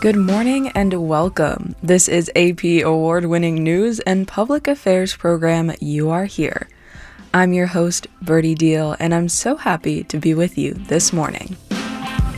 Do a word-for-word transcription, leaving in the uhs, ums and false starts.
Good morning and welcome. This is A P award-winning news and public affairs program You Are Here. I'm your host, Birdie Deal, and I'm so happy to be with you this morning.